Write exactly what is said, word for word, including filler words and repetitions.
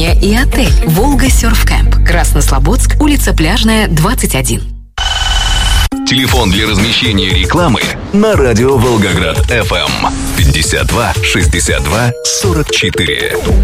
купание и отель. Волга Серф Кэмп. Краснослободск, улица Пляжная, двадцать один. Телефон для размещения рекламы на радио Волгоград эф эм пятьдесят два шестьдесят два сорок четыре.